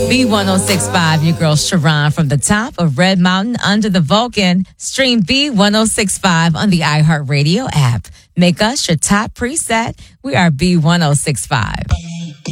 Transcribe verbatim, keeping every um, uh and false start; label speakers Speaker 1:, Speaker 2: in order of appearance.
Speaker 1: B one oh six point five, your girl Sharon from the top of Red Mountain under the Vulcan. Stream B one oh six point five on the iHeartRadio app. Make us your top preset. We are B one oh six point five.